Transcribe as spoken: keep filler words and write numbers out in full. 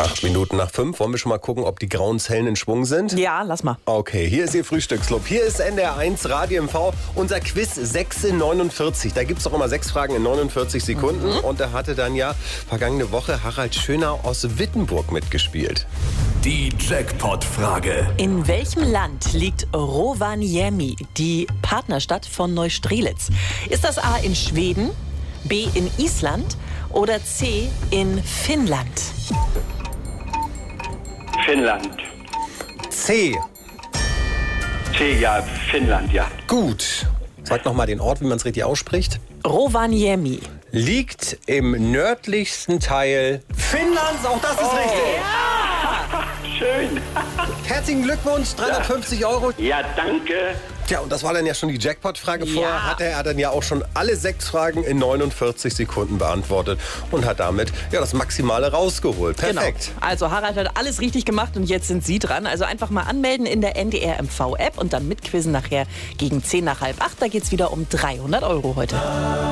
Acht Minuten nach fünf. Wollen wir schon mal gucken, ob die grauen Zellen in Schwung sind? Ja, lass mal. Okay, hier ist Ihr Frühstücksclub. Hier ist N D R eins Radio M V. Unser Quiz sechs in neunundvierzig. Da gibt es doch immer sechs Fragen in neunundvierzig Sekunden. Mhm. Und da hatte dann ja vergangene Woche Harald Schönau aus Wittenburg mitgespielt. Die Jackpot-Frage. In welchem Land liegt Rovaniemi, die Partnerstadt von Neustrelitz? Ist das A in Schweden, B in Island oder C in Finnland? Finnland. C. C, ja, Finnland, ja. Gut. Sag noch mal den Ort, wie man es richtig ausspricht. Rovaniemi. Liegt im nördlichsten Teil Finnlands. Auch das ist Oh. richtig. Schön. Herzlichen Glückwunsch, dreihundertfünfzig Euro. Ja, danke. Tja, und das war dann ja schon die Jackpot-Frage. Ja. Vorher hatte er dann ja auch schon alle sechs Fragen in neunundvierzig Sekunden beantwortet und hat damit ja das Maximale rausgeholt. Perfekt. Genau. Also Harald hat alles richtig gemacht und jetzt sind Sie dran. Also einfach mal anmelden in der N D R M V App und dann mitquizzen nachher gegen zehn nach halb acht. Da geht's wieder um dreihundert Euro heute.